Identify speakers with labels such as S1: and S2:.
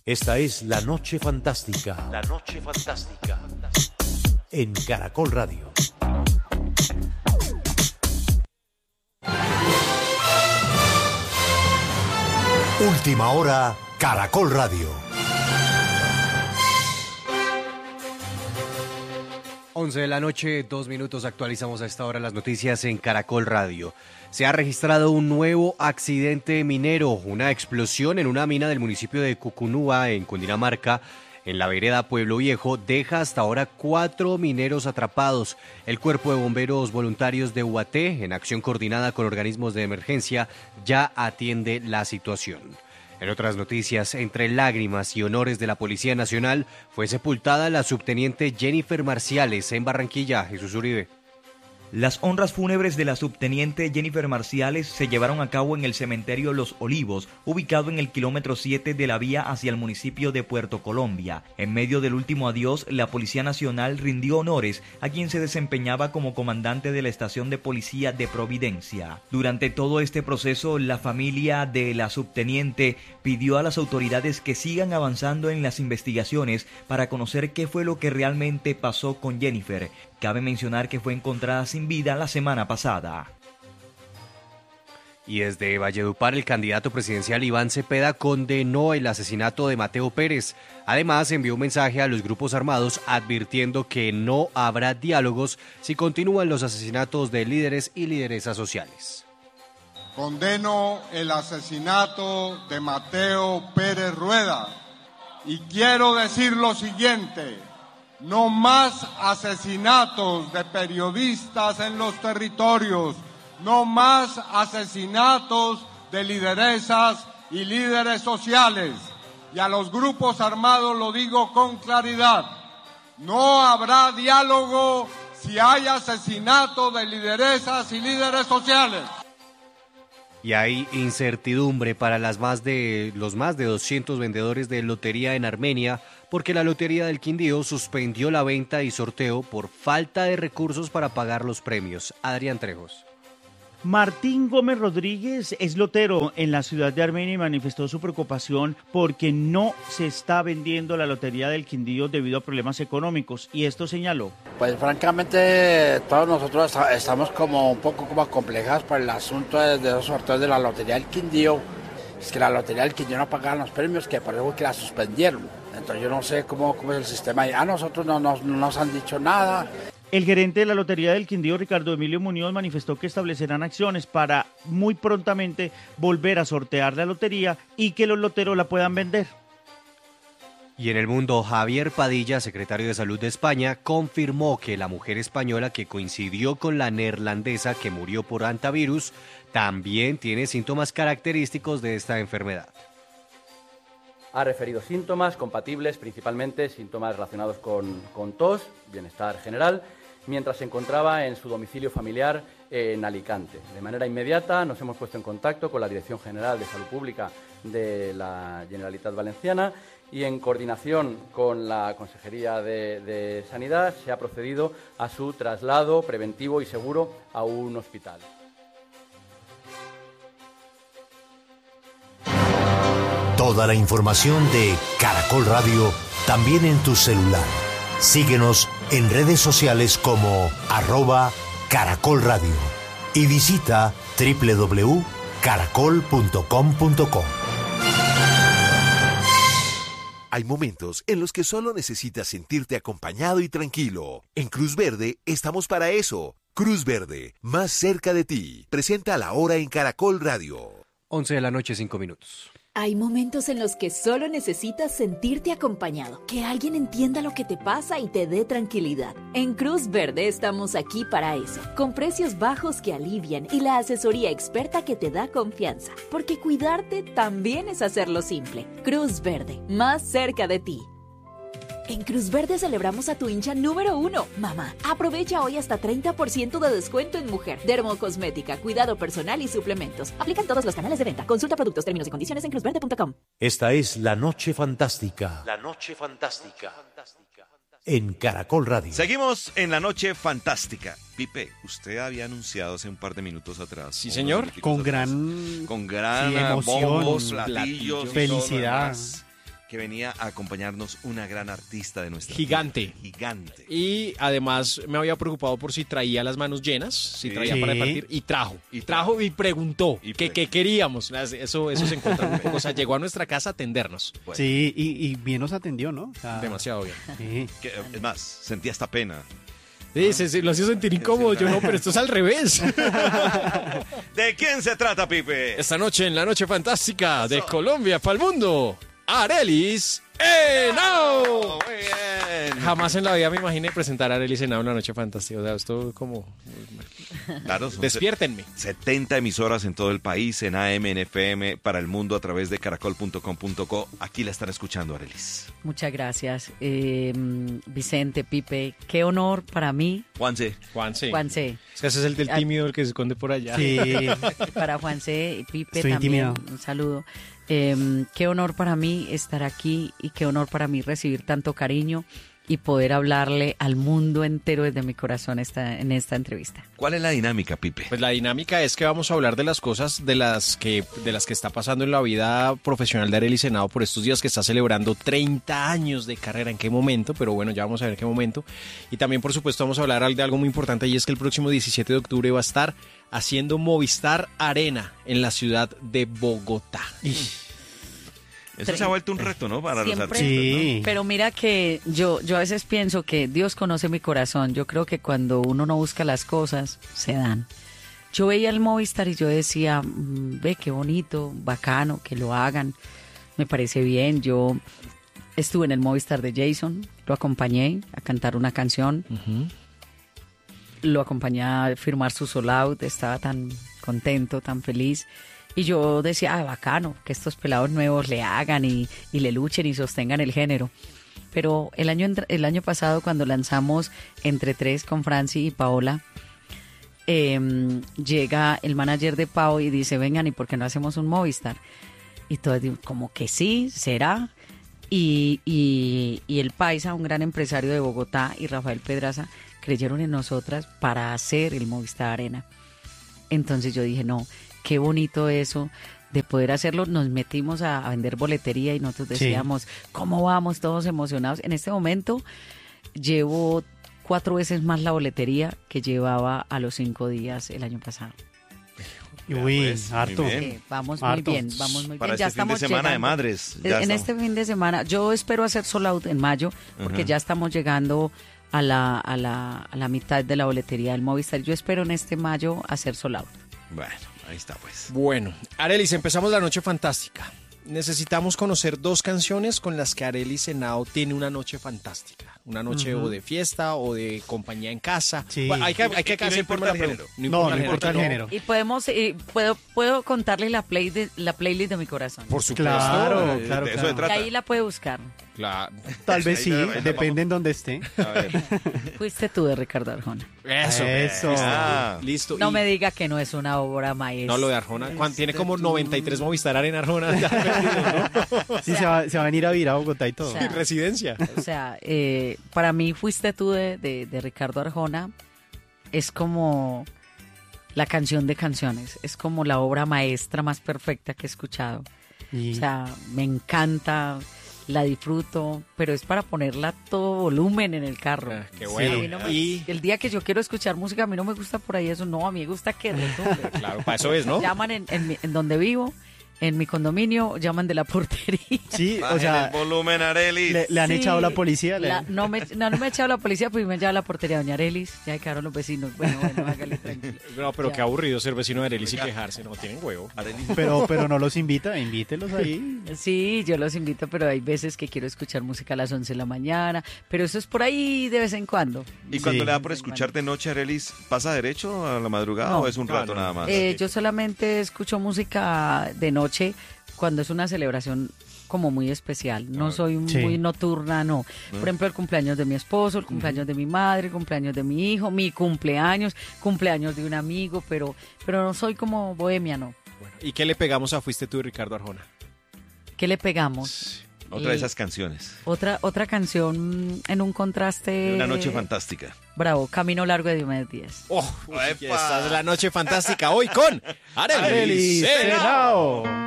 S1: Esta es La Noche Fantástica. La Noche Fantástica. En Caracol Radio. Última hora, Caracol Radio.
S2: 11 de la noche, 2 minutos, actualizamos a esta hora las noticias en Caracol Radio. Se ha registrado un nuevo accidente minero, una explosión en una mina del municipio de Cucunúa, en Cundinamarca, en la vereda Pueblo Viejo, deja hasta ahora 4 mineros atrapados. El Cuerpo de Bomberos Voluntarios de Ubaté, en acción coordinada con organismos de emergencia, ya atiende la situación. En otras noticias, entre lágrimas y honores de la Policía Nacional, fue sepultada la subteniente Jennifer Marciales en Barranquilla. Jesús Uribe.
S3: Las honras fúnebres de la subteniente Jennifer Marciales se llevaron a cabo en el cementerio Los Olivos, ubicado en el kilómetro 7 de la vía hacia el municipio de Puerto Colombia. En medio del último adiós, la Policía Nacional rindió honores a quien se desempeñaba como comandante de la estación de policía de Providencia. Durante todo este proceso, la familia de la subteniente pidió a las autoridades que sigan avanzando en las investigaciones para conocer qué fue lo que realmente pasó con Jennifer. Cabe mencionar que fue encontrada sin vida la semana pasada.
S2: Y desde Valledupar, el candidato presidencial Iván Cepeda condenó el asesinato de Mateo Pérez. Además, envió un mensaje a los grupos armados advirtiendo que no habrá diálogos si continúan los asesinatos de líderes y lideresas sociales.
S4: Condeno el asesinato de Mateo Pérez Rueda y quiero decir lo siguiente: no más asesinatos de periodistas en los territorios, no más asesinatos de lideresas y líderes sociales. Y a los grupos armados lo digo con claridad: no habrá diálogo si hay asesinato de lideresas y líderes sociales.
S2: Y hay incertidumbre para los más de 200 vendedores de lotería en Armenia, porque la Lotería del Quindío suspendió la venta y sorteo por falta de recursos para pagar los premios. Adrián Trejos.
S5: Martín Gómez Rodríguez es lotero en la ciudad de Armenia y manifestó su preocupación porque no se está vendiendo la Lotería del Quindío debido a problemas económicos, y esto señaló.
S6: Pues francamente todos nosotros estamos como un poco como acomplejados por el asunto de los sorteos de la Lotería del Quindío. Es que la Lotería del Quindío no pagaban los premios, que por eso que la suspendieron. Entonces yo no sé cómo es el sistema ahí. A nosotros no nos han dicho nada.
S5: El gerente de la Lotería del Quindío, Ricardo Emilio Muñoz, manifestó que establecerán acciones para muy prontamente volver a sortear la lotería y que los loteros la puedan vender.
S2: Y en el mundo, Javier Padilla, secretario de Salud de España, confirmó que la mujer española que coincidió con la neerlandesa que murió por hantavirus también tiene síntomas característicos de esta enfermedad.
S7: Ha referido síntomas compatibles, principalmente síntomas relacionados con tos, bienestar general, mientras se encontraba en su domicilio familiar en Alicante. De manera inmediata nos hemos puesto en contacto con la Dirección General de Salud Pública de la Generalitat Valenciana y en coordinación con la Consejería de Sanidad se ha procedido a su traslado preventivo y seguro a un hospital.
S1: Toda la información de Caracol Radio también en tu celular. Síguenos en redes sociales como @Caracol Radio y visita www.caracol.com.co.
S8: Hay momentos en los que solo necesitas sentirte acompañado y tranquilo. En Cruz Verde estamos para eso. Cruz Verde, más cerca de ti. Presenta La Hora en Caracol Radio.
S2: 11 de la noche, 5 minutos.
S9: Hay momentos en los que solo necesitas sentirte acompañado, que alguien entienda lo que te pasa y te dé tranquilidad. En Cruz Verde estamos aquí para eso, con precios bajos que alivian y la asesoría experta que te da confianza, porque cuidarte también es hacerlo simple. Cruz Verde, más cerca de ti. En Cruz Verde celebramos a tu hincha número 1, mamá. Aprovecha hoy hasta 30% de descuento en mujer, dermocosmética, cuidado personal y suplementos. Aplican todos los canales de venta. Consulta productos, términos y condiciones en cruzverde.com.
S1: Esta es La Noche Fantástica. La Noche Fantástica. En Caracol Radio.
S10: Seguimos en La Noche Fantástica. Pipe, usted había anunciado hace un par de minutos atrás.
S11: Sí, señor. Con gran
S10: emoción,
S11: bombos,
S10: platillos,
S11: felicidad.
S10: que venía a acompañarnos una gran artista de nuestra
S11: Gigante.
S10: tierra. Gigante.
S11: Y además me había preocupado por si traía las manos llenas, si traía para repartir, y trajo y preguntó qué queríamos. Eso se encontró un poco, o sea, llegó a nuestra casa a atendernos.
S12: Bueno. Sí, y bien nos atendió, ¿no? O sea,
S11: demasiado bien.
S12: Sí.
S10: Es más, sentía esta pena.
S11: Sí, lo hacía sentir incómodo, yo no, pero esto es al revés.
S10: ¿De quién se trata, Pipe?
S11: Esta noche en la Noche Fantástica de Colombia para el mundo, Arelis Henao.
S10: Muy bien.
S11: Jamás en la vida me imaginé presentar a Arelis Henao en la Noche Fantástica. O sea, esto como...
S10: Claro, son
S11: despiértenme.
S10: 70 emisoras en todo el país, en AM, en FM, para el mundo a través de caracol.com.co. Aquí la están escuchando, Arelis.
S13: Muchas gracias, Vicente, Pipe. Qué honor para mí.
S10: Juanse.
S11: Es que ese es el del tímido, el que se esconde por allá.
S12: Sí.
S13: Para Juanse y Pipe
S12: Estoy
S13: también.
S12: intimidado.
S13: Un saludo. Qué honor para mí estar aquí y qué honor para mí recibir tanto cariño y poder hablarle al mundo entero desde mi corazón en esta entrevista.
S10: ¿Cuál es la dinámica, Pipe?
S11: Pues la dinámica es que vamos a hablar de las cosas de las que está pasando en la vida profesional de Arelis Henao por estos días que está celebrando 30 años de carrera. ¿En qué momento? Pero bueno, ya vamos a ver en qué momento. Y también, por supuesto, vamos a hablar de algo muy importante y es que el próximo 17 de octubre va a estar haciendo Movistar Arena en la ciudad de Bogotá.
S10: Eso se ha vuelto un reto, ¿no? Para
S13: Siempre,
S10: los artistas, ¿no?
S13: Pero mira que yo a veces pienso que Dios conoce mi corazón. Yo creo que cuando uno no busca las cosas, se dan. Yo veía el Movistar y yo decía, ve qué bonito, bacano, que lo hagan. Me parece bien. Yo estuve en el Movistar de Jason, lo acompañé a cantar una canción. Lo acompañé a firmar su sold out, estaba tan contento, tan feliz. Y yo decía, bacano, que estos pelados nuevos le hagan y le luchen y sostengan el género. Pero el año pasado, cuando lanzamos Entre Tres con Franci y Paola, llega el manager de Pau y dice, vengan, ¿y por qué no hacemos un Movistar? Y todos digo, como que sí, ¿será? Y el Paisa, un gran empresario de Bogotá, y Rafael Pedraza, creyeron en nosotras para hacer el Movistar Arena. Entonces yo dije, no, qué bonito eso de poder hacerlo. Nos metimos a vender boletería y nosotros decíamos, ¿cómo vamos? Todos emocionados. En este momento llevo 4 veces más la boletería que llevaba a los 5 días el año pasado.
S12: Uy, harto.
S13: Vamos muy bien, vamos muy
S10: Para
S13: bien. Ya
S10: este fin de
S13: estamos
S10: semana
S13: llegando.
S10: de madres.
S13: Este fin de semana, yo espero hacer sold out en mayo, porque ya estamos llegando a la mitad de la boletería del Movistar. Yo espero en este mayo hacer sold out.
S10: Bueno, ahí está pues.
S11: Bueno, Arelis, empezamos la Noche Fantástica. Necesitamos conocer 2 canciones con las que Arelis Henao tiene una noche fantástica. Una noche o de fiesta o de compañía en casa.
S12: Sí.
S11: Bueno, hay que hacer
S10: importa el género.
S12: No importa el género.
S13: Y puedo contarle la playlist de mi corazón.
S11: Por supuesto.
S12: Claro.
S10: De eso se
S13: Y
S10: trata.
S13: ahí la puede buscar.
S11: Claro.
S12: Tal vez sí,
S10: Ahí
S12: depende en dónde esté.
S10: A ver.
S13: Fuiste tú de Ricardo Arjona.
S12: Eso.
S10: Ah.
S11: Listo.
S13: No
S11: Y-
S13: me diga que no es una obra maestra.
S11: No, lo de Arjona. Tiene como 93 Movistar Arena Arjona. Ya perdido, ¿no?
S12: Sí, se va a venir a vivir a Bogotá y todo.
S13: O sea,
S11: Residencia.
S13: O sea, para mí Fuiste tú de Ricardo Arjona es como la canción de canciones, es como la obra maestra más perfecta que he escuchado.
S12: Y-
S13: O sea, me encanta, la disfruto, pero es para ponerla a todo volumen en el carro.
S11: Qué
S13: A
S11: bueno.
S13: mí no me-
S11: Y
S13: El día que yo quiero escuchar música, a mí no me gusta por ahí eso, no, a mí me gusta que retumbe.
S11: claro, para eso es, ¿no?
S13: Llaman en donde vivo, en mi condominio, llaman de la portería.
S12: Sí, o
S10: Bajen
S12: sea,
S10: el volumen, Arelis.
S12: le han
S13: Sí,
S12: echado la policía.
S13: no me ha echado la policía, pues me ha echado la portería. Doña Arelis, ya quedaron los vecinos. Bueno, hágale tranquilo.
S11: No, pero
S13: Ya.
S11: qué aburrido ser vecino de Arelis y quejarse. No, tienen huevo.
S12: Pero no los invítelos ahí.
S13: Sí, yo los invito, pero hay veces que quiero escuchar música a las 11 de la mañana, pero eso es por ahí de vez en cuando.
S10: Y cuando
S12: Sí.
S10: le da por escucharte noche, Arelis, ¿pasa derecho a la madrugada
S13: No.
S10: o es un rato nada más?
S13: Yo solamente escucho música de noche cuando es una celebración como muy especial. No soy
S12: Sí.
S13: muy nocturna, no. Por ejemplo, el cumpleaños de mi esposo, el cumpleaños de mi madre, el cumpleaños de mi hijo, mi cumpleaños de un amigo, pero no soy como bohemia, no.
S11: ¿Y qué le pegamos a Fuiste tú, Ricardo Arjona?
S13: ¿Qué le pegamos?
S10: Otra de esas canciones.
S13: Otra canción en un contraste.
S10: De una noche fantástica.
S13: Bravo, Camino Largo de Diomedes Díaz.
S11: ¡Oh! Esta es la Noche Fantástica hoy con Arelis
S12: Arelis
S11: Henao.
S12: Henao.